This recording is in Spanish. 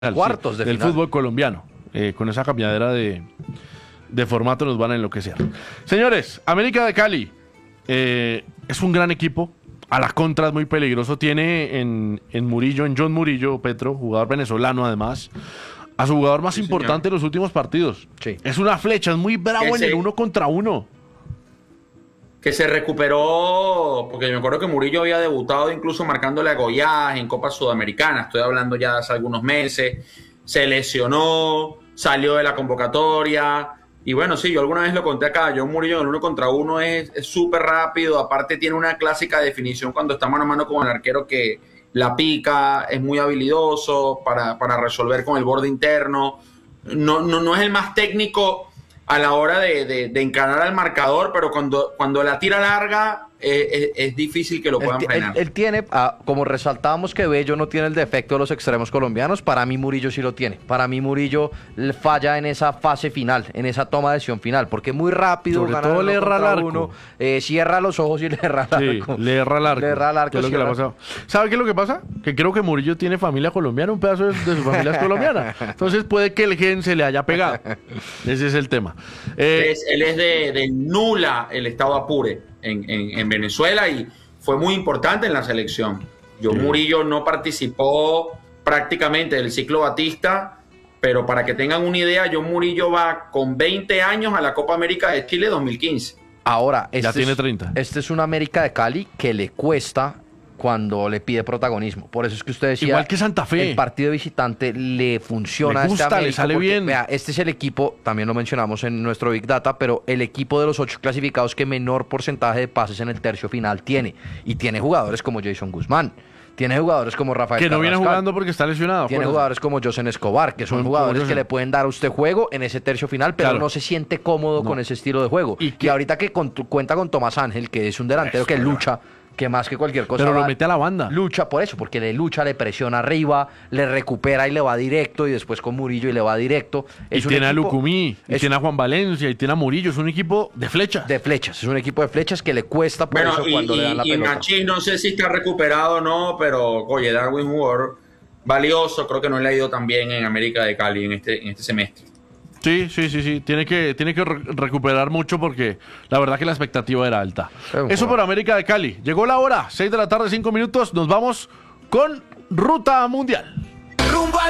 cuartos de del final. fútbol colombiano. Con esa cambiadera de formato nos van a enloquecer. Señores, América de Cali es un gran equipo. A la contra es muy peligroso. Tiene en Murillo, en John Murillo, Petro, jugador venezolano además, a su jugador más importante en los últimos partidos. Sí. Es una flecha, es muy bravo en el 1 contra 1. Que se recuperó, porque yo me acuerdo que Murillo había debutado incluso marcándole a Goiás en Copa Sudamericana. Estoy hablando ya de hace algunos meses. Se lesionó, salió de la convocatoria. Y bueno, sí, yo alguna vez lo conté acá. John Murillo en el 1 contra 1 es súper rápido. Aparte tiene una clásica definición cuando está mano a mano con el arquero que la pica. Es muy habilidoso para resolver con el borde interno. No es el más técnico a la hora de encarar al marcador, pero cuando la tira larga es difícil que lo puedan frenar. Él tiene, como resaltábamos que Bello no tiene el defecto de los extremos colombianos, para mí Murillo sí lo tiene. Para mí Murillo falla en esa fase final, en esa toma de decisión final, porque es muy rápido. Sobre todo le erra al arco. Uno, cierra los ojos y le erra al arco. Sí, le erra al arco. Le erra al arco. ¿Qué es lo que le ha pasado? ¿Sabe qué es lo que pasa? Que creo que Murillo tiene familia colombiana, un pedazo de su familia es colombiana. Entonces puede que el gen se le haya pegado. Ese es el tema. Él es de Nula, el estado Apure, en Venezuela, y fue muy importante en la selección. Murillo no participó prácticamente del ciclo Batista, pero para que tengan una idea, John Murillo va con 20 años a la Copa América de Chile 2015. Ahora, ya tiene 30. Este es un América de Cali que le cuesta cuando le pide protagonismo. Por eso es que usted decía, igual que Santa Fe, el partido de visitante le funciona. Le gusta, le sale bien. Vea, este es el equipo, también lo mencionamos en nuestro Big Data, pero el equipo de los 8 clasificados que menor porcentaje de pases en el tercio final tiene. Y tiene jugadores como Jason Guzmán. Tiene jugadores como Rafael que no Carrascal, viene jugando porque está lesionado. Tiene jugadores como Josen Escobar, que son jugadores que le pueden dar a usted juego en ese tercio final, pero no se siente cómodo con ese estilo de juego. Y ahorita que cuenta con Tomás Ángel, que es un delantero que lucha, que más que cualquier cosa. Pero lo mete a la banda. Lucha por eso, porque le lucha, le presiona arriba, le recupera y le va directo, y después con Murillo y le va directo. Y tiene a Lucumí, y tiene a Juan Valencia, y tiene a Murillo. Es un equipo de flechas. De flechas, es un equipo de flechas que le cuesta por eso cuando le dan la pelota. Y Machín, no sé si está recuperado o no, pero oye, Darwin jugador valioso, creo que no le ha ido tan bien en América de Cali en este semestre. Sí. Tiene que recuperar mucho porque la verdad que la expectativa era alta. Eso por América de Cali. Llegó la hora, 6 de la tarde, 5 minutos. Nos vamos con Ruta Mundial.